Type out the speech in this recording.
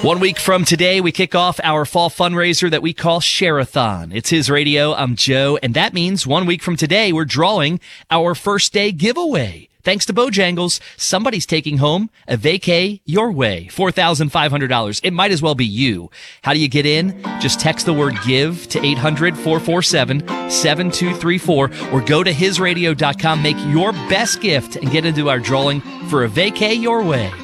1 week from today, we kick off our fall fundraiser that we call Share-a-thon. It's His Radio. I'm Joe, and that means 1 week from today, we're drawing our first day giveaway. Thanks to Bojangles, somebody's taking home a vacay your way, $4,500. It might as well be you. How do you get in? Just text the word GIVE to 800-447-7234 or go to hisradio.com, make your best gift, and get into our drawing for a vacay your way.